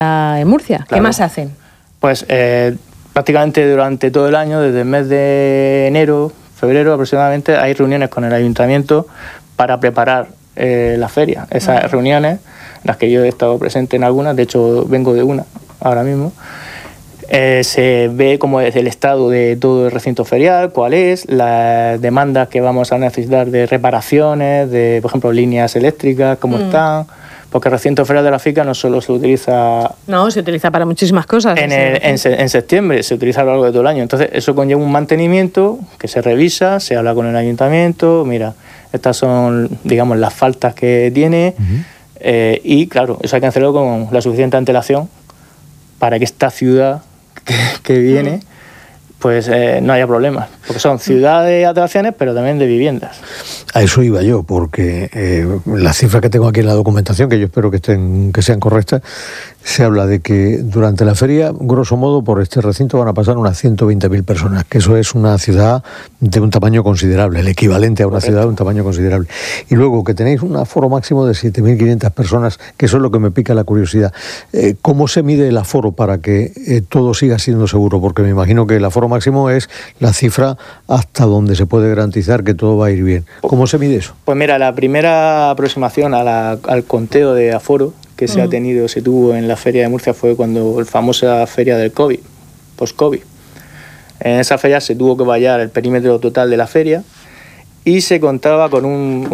en Murcia. Claro. ¿Qué más hacen? Pues prácticamente durante todo el año, desde el mes de enero, febrero aproximadamente, hay reuniones con el ayuntamiento para preparar la feria. Esas reuniones, en las que yo he estado presente en algunas, de hecho vengo de una ahora mismo, se ve cómo es el estado de todo el recinto ferial, cuál es, las demandas que vamos a necesitar de reparaciones, de, por ejemplo, líneas eléctricas, cómo están, porque el recinto ferial de la FICA no solo se utiliza... No, se utiliza para muchísimas cosas. En septiembre, se utiliza a lo largo de todo el año. Entonces, eso conlleva un mantenimiento que se revisa, se habla con el ayuntamiento, mira, estas son, digamos, las faltas que tiene, y claro, eso hay que hacerlo con la suficiente antelación para que esta ciudad que viene, pues no haya problemas, porque son ciudades de atracciones, pero también de viviendas. A eso iba yo, porque las cifras que tengo aquí en la documentación, que yo espero que sean correctas, se habla de que durante la feria, grosso modo, por este recinto van a pasar unas 120.000 personas, que eso es una ciudad de un tamaño considerable, el equivalente a una ciudad de un tamaño considerable. Y luego que tenéis un aforo máximo de 7.500 personas, que eso es lo que me pica la curiosidad. ¿Cómo se mide el aforo para que todo siga siendo seguro? Porque me imagino que el aforo máximo es la cifra hasta donde se puede garantizar que todo va a ir bien. ¿Cómo se mide eso? Pues mira, la primera aproximación al conteo de aforo que se tuvo en la Feria de Murcia fue cuando la famosa feria del COVID, post-COVID. En esa feria se tuvo que vallar el perímetro total de la feria y se contaba con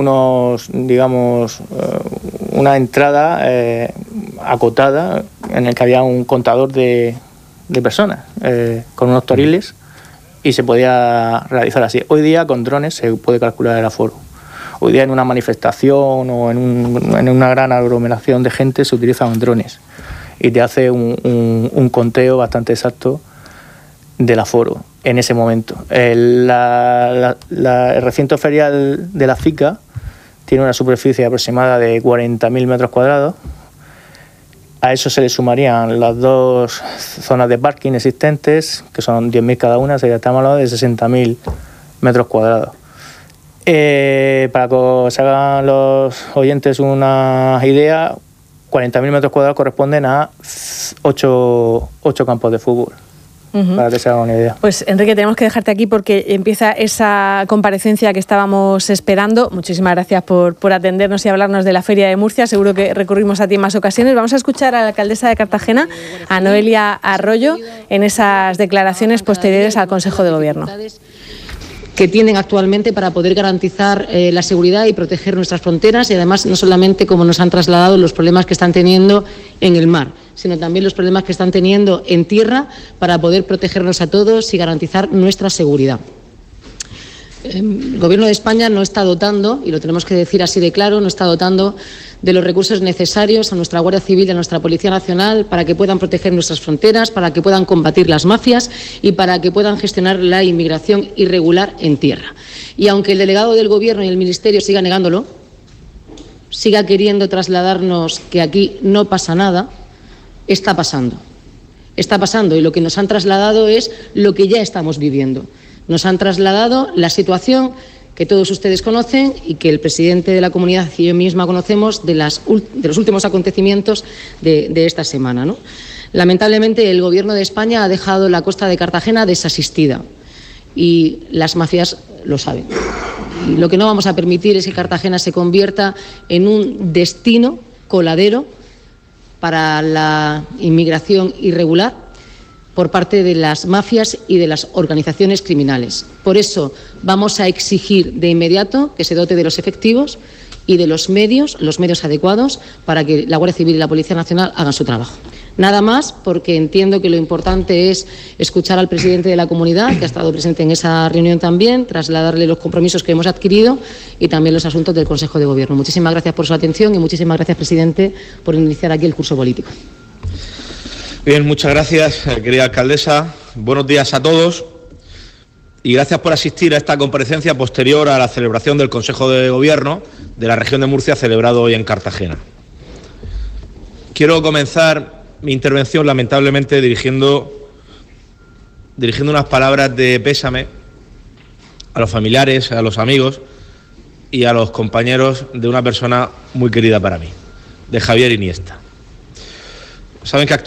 una entrada acotada en el que había un contador de personas con unos toriles y se podía realizar así. Hoy día con drones se puede calcular el aforo. Hoy día en una manifestación o en una gran aglomeración de gente se utilizan drones y te hace un conteo bastante exacto del aforo en ese momento. El recinto ferial de la FICA tiene una superficie aproximada de 40.000 metros cuadrados. A eso se le sumarían las dos zonas de parking existentes, que son 10.000 cada una, estamos hablando de 60.000 metros cuadrados. Para que se hagan los oyentes una idea, 40.000 metros cuadrados corresponden a 8 campos de fútbol. Para que se hagan una idea. Pues Enrique, tenemos que dejarte aquí porque empieza esa comparecencia que estábamos esperando. Muchísimas gracias por atendernos y hablarnos de la Feria de Murcia. Seguro que recurrimos a ti en más ocasiones. Vamos a escuchar a la alcaldesa de Cartagena, a Noelia Arroyo, en esas declaraciones posteriores al Consejo de Gobierno. Que tienen actualmente para poder garantizar la seguridad y proteger nuestras fronteras y además no solamente como nos han trasladado los problemas que están teniendo en el mar, sino también los problemas que están teniendo en tierra para poder protegernos a todos y garantizar nuestra seguridad. El Gobierno de España no está dotando, y lo tenemos que decir así de claro, no está dotando de los recursos necesarios a nuestra Guardia Civil y a nuestra Policía Nacional para que puedan proteger nuestras fronteras, para que puedan combatir las mafias y para que puedan gestionar la inmigración irregular en tierra. Y aunque el delegado del Gobierno y el Ministerio siga negándolo, siga queriendo trasladarnos que aquí no pasa nada, está pasando. Está pasando y lo que nos han trasladado es lo que ya estamos viviendo. Nos han trasladado la situación que todos ustedes conocen y que el presidente de la comunidad y yo misma conocemos de los últimos acontecimientos de esta semana, ¿no? Lamentablemente, el Gobierno de España ha dejado la costa de Cartagena desasistida y las mafias lo saben. Y lo que no vamos a permitir es que Cartagena se convierta en un destino coladero para la inmigración irregular por parte de las mafias y de las organizaciones criminales. Por eso vamos a exigir de inmediato que se dote de los efectivos y de los medios adecuados para que la Guardia Civil y la Policía Nacional hagan su trabajo. Nada más, porque entiendo que lo importante es escuchar al presidente de la comunidad, que ha estado presente en esa reunión también, trasladarle los compromisos que hemos adquirido y también los asuntos del Consejo de Gobierno. Muchísimas gracias por su atención y muchísimas gracias, presidente, por iniciar aquí el curso político. Bien, muchas gracias, querida alcaldesa. Buenos días a todos y gracias por asistir a esta comparecencia posterior a la celebración del Consejo de Gobierno de la región de Murcia celebrado hoy en Cartagena. Quiero comenzar mi intervención lamentablemente dirigiendo unas palabras de pésame a los familiares, a los amigos y a los compañeros de una persona muy querida para mí, de Javier Iniesta. Saben que